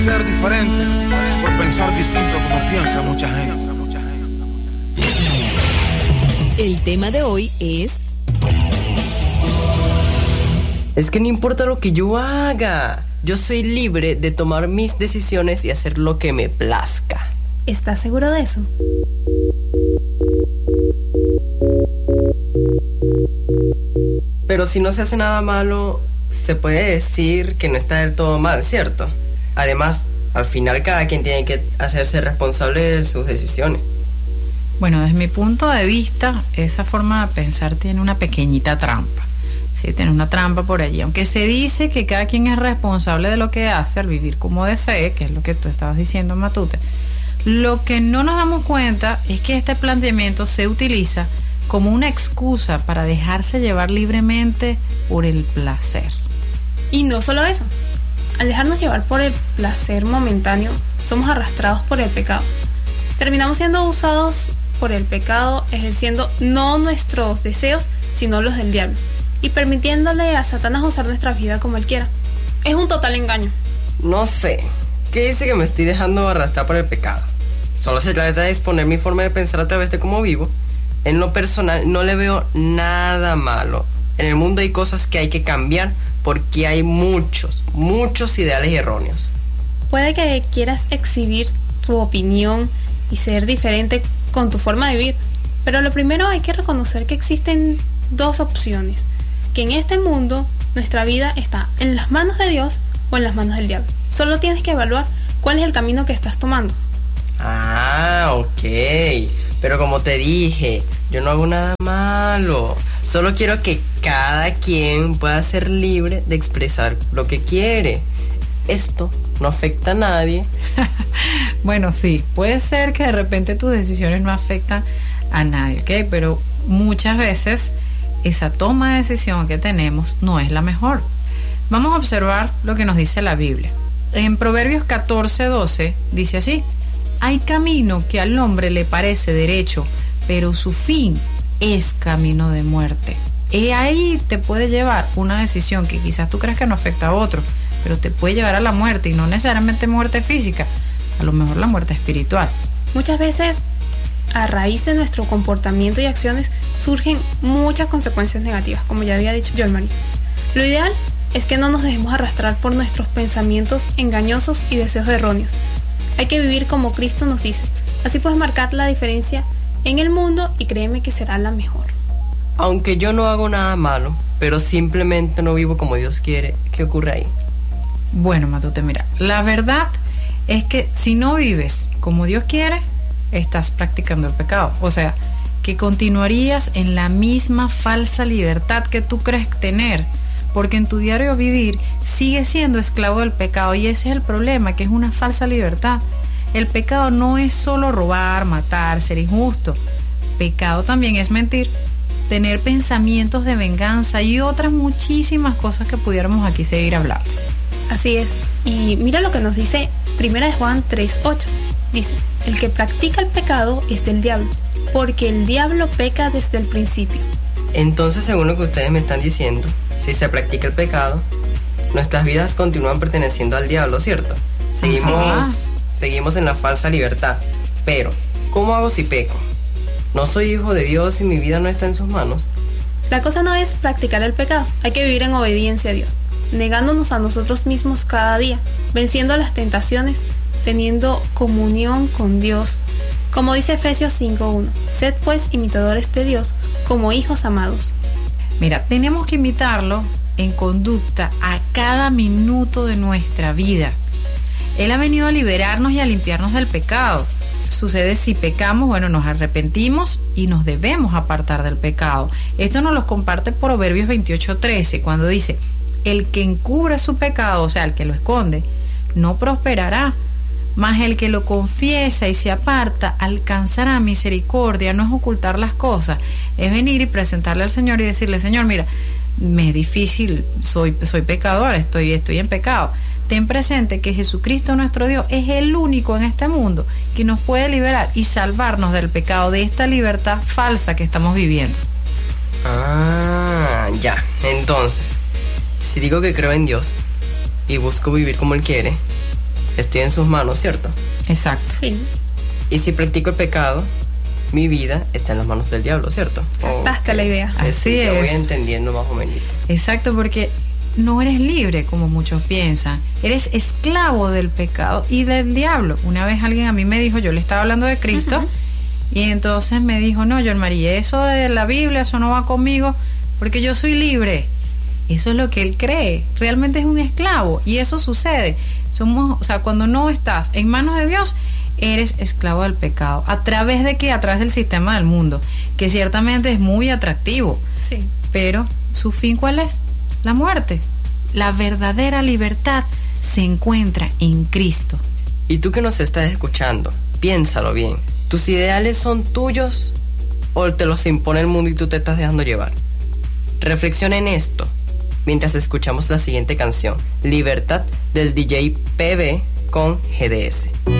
Ser diferente por pensar distinto como piensa mucha gente. El tema de hoy es que no importa lo que yo haga, yo soy libre de tomar mis decisiones y hacer lo que me plazca. ¿Estás seguro de eso? Pero si no se hace nada malo, se puede decir que no está del todo mal, ¿cierto? Además, al final cada quien tiene que hacerse responsable de sus decisiones. Bueno, desde mi punto de vista, esa forma de pensar tiene una pequeñita trampa. Sí, tiene una trampa por allí. Aunque se dice que cada quien es responsable de lo que hace al vivir como desee, que es lo que tú estabas diciendo, Matute, lo que no nos damos cuenta es que este planteamiento se utiliza como una excusa para dejarse llevar libremente por el placer. Y no solo eso. Al dejarnos llevar por el placer momentáneo, somos arrastrados por el pecado. Terminamos siendo usados por el pecado, ejerciendo no nuestros deseos, sino los del diablo, y permitiéndole a Satanás usar nuestra vida como él quiera. Es un total engaño. No sé, ¿qué dice que me estoy dejando arrastrar por el pecado? Solo se trata de exponer mi forma de pensar a través de cómo vivo. En lo personal no le veo nada malo. En el mundo hay cosas que hay que cambiar porque hay muchos ideales erróneos. Puede que quieras exhibir tu opinión y ser diferente con tu forma de vivir, pero lo primero hay que reconocer que existen dos opciones, que en este mundo nuestra vida está en las manos de Dios o en las manos del diablo. Solo tienes que evaluar cuál es el camino que estás tomando. Ah, ok. Pero como te dije, yo no hago nada malo. Solo quiero que cada quien pueda ser libre de expresar lo que quiere. Esto no afecta a nadie. Bueno, sí, puede ser que de repente tus decisiones no afectan a nadie, ¿ok? Pero muchas veces esa toma de decisión que tenemos no es la mejor. Vamos a observar lo que nos dice la Biblia. En Proverbios 14:12 dice así: hay camino que al hombre le parece derecho, pero su fin es camino de muerte. Y ahí te puede llevar una decisión que quizás tú crees que no afecta a otro, pero te puede llevar a la muerte, y no necesariamente muerte física, a lo mejor la muerte espiritual. Muchas veces, a raíz de nuestro comportamiento y acciones, surgen muchas consecuencias negativas, como ya había dicho Joel Marie. Lo ideal es que no nos dejemos arrastrar por nuestros pensamientos engañosos y deseos erróneos. Hay que vivir como Cristo nos dice. Así puedes marcar la diferencia en el mundo y créeme que será la mejor. Aunque yo no hago nada malo, pero simplemente no vivo como Dios quiere, ¿qué ocurre ahí? Bueno, Matute, mira, la verdad es que si no vives como Dios quiere, estás practicando el pecado. O sea, que continuarías en la misma falsa libertad que tú crees tener, porque en tu diario vivir sigues siendo esclavo del pecado, y ese es el problema, que es una falsa libertad. El pecado no es solo robar, matar, ser injusto. Pecado también es mentir, tener pensamientos de venganza y otras muchísimas cosas que pudiéramos aquí seguir hablando. Así es. Y mira lo que nos dice 1 Juan 3:8. Dice: el que practica el pecado es del diablo, porque el diablo peca desde el principio. Entonces, según lo que ustedes me están diciendo, si se practica el pecado, nuestras vidas continúan perteneciendo al diablo, ¿cierto? Seguimos en la falsa libertad. Pero, ¿cómo hago si peco? ¿No soy hijo de Dios y mi vida no está en sus manos? La cosa no es practicar el pecado, hay que vivir en obediencia a Dios, negándonos a nosotros mismos cada día, venciendo las tentaciones, teniendo comunión con Dios. Como dice Efesios 5:1, sed pues imitadores de Dios como hijos amados. Mira, tenemos que imitarlo en conducta a cada minuto de nuestra vida. Él ha venido a liberarnos y a limpiarnos del pecado. Sucede si pecamos, bueno, nos arrepentimos y nos debemos apartar del pecado. Esto nos lo comparte Proverbios 28:13, cuando dice: el que encubre su pecado, o sea, el que lo esconde, no prosperará, mas el que lo confiesa y se aparta alcanzará misericordia. No es ocultar las cosas, es venir y presentarle al Señor y decirle: Señor, mira, me es difícil, soy pecador, estoy en pecado. Ten presente que Jesucristo nuestro Dios es el único en este mundo que nos puede liberar y salvarnos del pecado, de esta libertad falsa que estamos viviendo. Ah, ya. Entonces, si digo que creo en Dios y busco vivir como Él quiere, estoy en sus manos, ¿cierto? Exacto. Sí, Y si practico el pecado, mi vida está en las manos del diablo, ¿cierto? captaste la idea. Así Ya voy es. entendiendo más o menos. Exacto, porque no eres libre como muchos piensan. Eres esclavo del pecado y del diablo. Una vez alguien a mí me dijo, yo le estaba hablando de Cristo, y entonces me dijo, no, John María, eso de la Biblia, eso no va conmigo, porque yo soy libre. Eso es lo que él cree. Realmente es un esclavo. Y eso sucede. O sea, cuando no estás en manos de Dios, eres esclavo del pecado. ¿A través de qué? A través del sistema del mundo, que ciertamente es muy atractivo. Sí. Pero, ¿su fin cuál es? La muerte. La verdadera libertad se encuentra en Cristo. Y tú que nos estás escuchando, piénsalo bien. ¿Tus ideales son tuyos o te los impone el mundo y tú te estás dejando llevar? Reflexiona en esto mientras escuchamos la siguiente canción, Libertad, del DJ PB con GDS.